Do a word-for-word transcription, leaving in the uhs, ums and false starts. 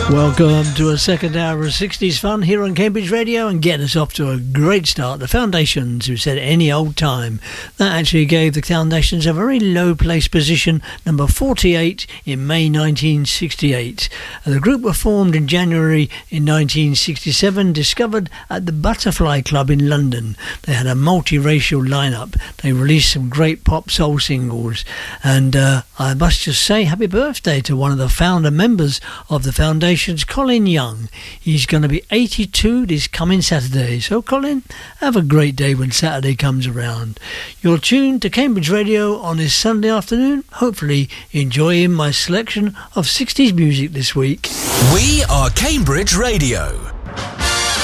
Welcome to a second hour of sixties fun here on Cambridge Radio, and getting us off to a great start, the Foundations, who said any old time. That actually gave the Foundations a very low place position, number forty-eight in May nineteen sixty-eight. And the group were formed in January in nineteen sixty-seven, discovered at the Butterfly Club in London. They had a multiracial lineup. They released some great pop soul singles, and uh, I must just say happy birthday to one of the founder members of the Foundations, Colin Young. He's going to be eighty-two this coming Saturday. So Colin, have a great day when Saturday comes around. You're tuned to Cambridge Radio on this Sunday afternoon, hopefully enjoying my selection of sixties music this week. We are Cambridge Radio.